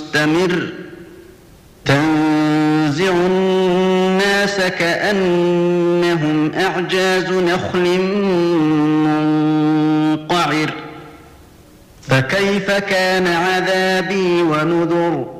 مستمر تنزع الناس كأنهم أعجاز نخل منقعر فكيف كان عذابي ونذر